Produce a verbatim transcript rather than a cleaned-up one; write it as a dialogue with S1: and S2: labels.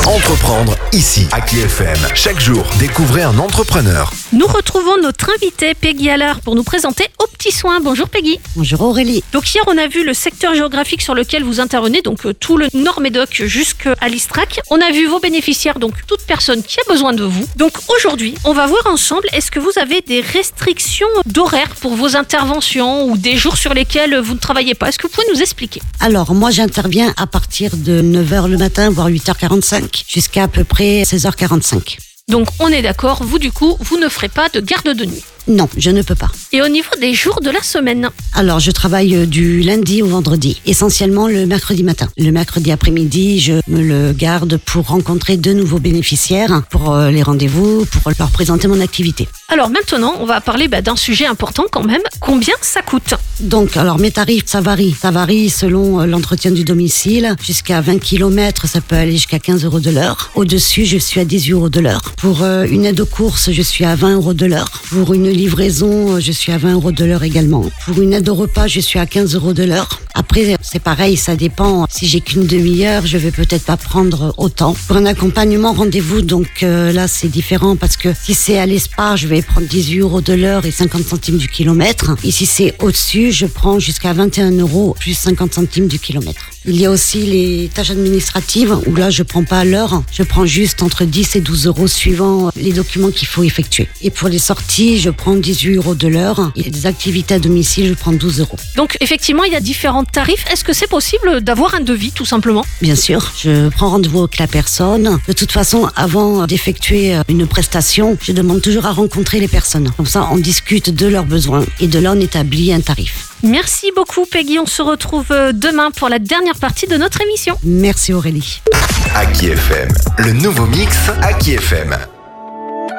S1: Entreprendre ici, à Qui F M. Chaque jour, découvrez un entrepreneur.
S2: Nous retrouvons notre invitée Peggy Allard pour nous présenter Aux Petits Soins. Bonjour Peggy.
S3: Bonjour Aurélie.
S2: Donc hier on a vu le secteur géographique sur lequel vous intervenez, donc euh, tout le Nord-Médoc jusqu'à l'Istrac. On a vu vos bénéficiaires, donc toute personne qui a besoin de vous. Donc aujourd'hui, on va voir ensemble, est-ce que vous avez des restrictions d'horaire pour vos interventions ou des jours sur lesquels vous ne travaillez pas? Est-ce que vous pouvez nous expliquer?
S3: Alors moi j'interviens à partir de neuf heures le matin, voire huit heures quarante-cinq, jusqu'à à peu près seize heures quarante-cinq.
S2: Donc on est d'accord, vous du coup, vous ne ferez pas de garde de nuit.
S3: Non, je ne peux pas.
S2: Et au niveau des jours de la semaine?
S3: Alors, je travaille du lundi au vendredi, essentiellement le mercredi matin. Le mercredi après-midi, je me le garde pour rencontrer de nouveaux bénéficiaires, pour les rendez-vous, pour leur présenter mon activité.
S2: Alors maintenant, on va parler bah, d'un sujet important quand même. Combien ça coûte?
S3: Donc, alors mes tarifs, ça varie. Ça varie selon l'entretien du domicile. Jusqu'à vingt kilomètres, ça peut aller jusqu'à quinze euros de l'heure. Au-dessus, je suis à dix-huit euros de l'heure. Pour une aide aux courses, je suis à vingt euros de l'heure. Pour une livraison, je suis à vingt euros de l'heure également. Pour une aide au repas, je suis à quinze euros de l'heure. Après, c'est pareil, ça dépend. Si j'ai qu'une demi-heure, je vais peut-être pas prendre autant. Pour un accompagnement rendez-vous, donc euh, là, c'est différent parce que si c'est à l'Espa, je vais prendre dix-huit euros de l'heure et cinquante centimes du kilomètre. Et si c'est au-dessus, je prends jusqu'à vingt et un euros plus cinquante centimes du kilomètre. Il y a aussi les tâches administratives où là, je prends pas à l'heure. Je prends juste entre dix et douze euros suivant les documents qu'il faut effectuer. Et pour les sorties, je prends dix-huit euros de l'heure. Et les activités à domicile, je prends douze euros.
S2: Donc effectivement, il y a différents tarifs. Est-ce que c'est possible d'avoir un devis tout simplement?
S3: Bien sûr, je prends rendez-vous avec la personne. De toute façon, avant d'effectuer une prestation, je demande toujours à rencontrer les personnes. Comme ça, on discute de leurs besoins et de là, on établit un tarif.
S2: Merci beaucoup Peggy, on se retrouve demain pour la dernière partie de notre émission.
S3: Merci Aurélie.
S1: À Qui F M, le nouveau mix à Qui F M.